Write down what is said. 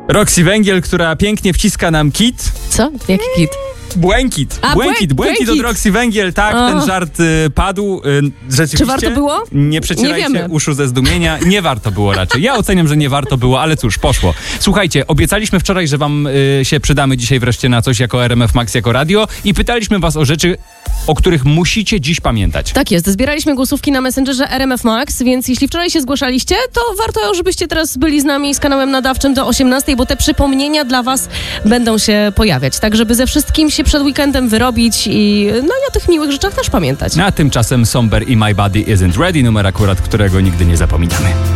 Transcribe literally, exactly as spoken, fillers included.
Roxy Węgiel, która pięknie wciska nam kit. Co? Jaki kit? Błękit, A, błękit, błę- błękit od błękit. Roxy Węgiel, tak, O. ten żart y, padł. Y, rzeczywiście. Czy warto było? Nie przecierajcie Nie wiemy. uszu ze zdumienia. Nie warto było raczej. Ja oceniam, że nie warto było, ale cóż, poszło. Słuchajcie, obiecaliśmy wczoraj, że wam y, się przydamy dzisiaj wreszcie na coś jako R M F Max, jako radio i pytaliśmy was o rzeczy, o których musicie dziś pamiętać. Tak jest, zbieraliśmy głosówki na Messengerze R M F Max, więc jeśli wczoraj się zgłaszaliście, to warto, żebyście teraz byli z nami z kanałem nadawczym do osiemnastej, bo te przypomnienia dla was będą się pojawiać, tak żeby ze wszystkim się przed weekendem wyrobić i no i o tych miłych rzeczach też pamiętać. A tymczasem Somber i My Body Isn't Ready, numer akurat, którego nigdy nie zapominamy.